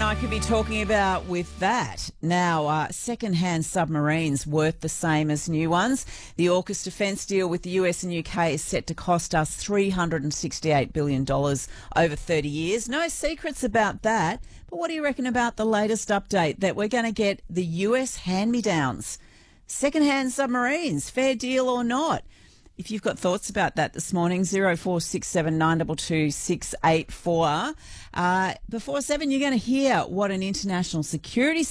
I could be talking about with that. Now, second-hand submarines worth the same as new ones. The AUKUS defence deal with the US and UK is set to cost us $368 billion over 30 years. No secrets about that. But what do you reckon about the latest update that we're going to get the US hand-me-downs? Second-hand submarines, fair deal or not? If you've got thoughts about that this morning, 0467 922 684. Before 7, you're going to hear what an international security